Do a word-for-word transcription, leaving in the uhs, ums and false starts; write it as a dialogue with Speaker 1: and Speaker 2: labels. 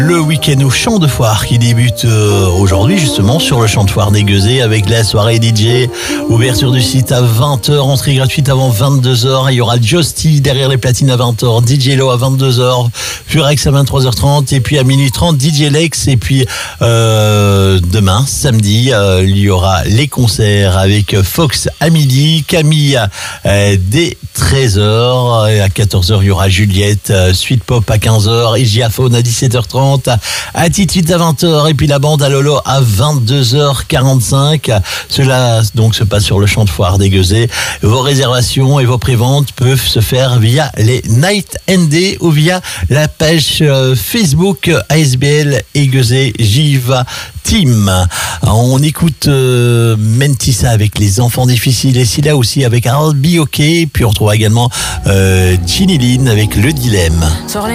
Speaker 1: Le week-end au Champ de Foire qui débute euh, aujourd'hui justement sur le Champ de Foire des Gueusets avec la soirée D J. Ouverture du site à vingt heures, entrée gratuite avant vingt-deux heures. Il y aura Justy derrière les platines à vingt heures, D J Lo à vingt-deux heures, Furex à vingt-trois heures trente et puis à minuit trente D J Lex. Et puis euh, demain, samedi, euh, il y aura les concerts avec Fox à midi, Camille euh, dès treize heures. À quatorze heures, il y aura Juliette, euh, Suite Pop à quinze heures, Igiaphone à dix-sept heures trente. Attitude à vingt heures et puis la bande à Lolo à vingt-deux heures quarante-cinq. Cela donc se passe sur le Champ de Foire des Gueusets. Vos réservations et vos préventes peuvent se faire via les Night N D ou via la page Facebook A S B L et Gueusets Jiva Team. On écoute euh, Mentissa avec Les Enfants Difficiles et Silla aussi avec I'll Be OK. Puis on retrouve également euh, Ginny Lynn avec Le Dilemme.